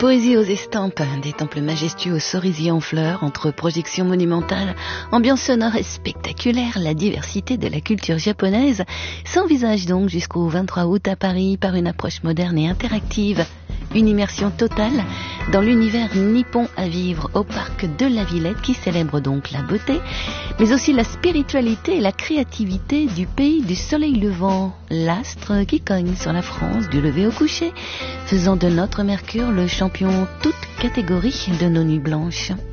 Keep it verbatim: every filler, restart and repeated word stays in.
Poésie aux estampes, des temples majestueux aux cerisiers en fleurs, entre projections monumentales, ambiance sonore et spectaculaire, la diversité de la culture japonaise s'envisage donc jusqu'au vingt-trois août à Paris par une approche moderne et interactive. Une immersion totale dans l'univers nippon à vivre au parc de la Villette qui célèbre donc la beauté, mais aussi la spiritualité et la créativité du pays du soleil levant, l'astre qui cogne sur la France du lever au coucher, faisant de notre Mercure le champion toute catégorie de nos nuits blanches.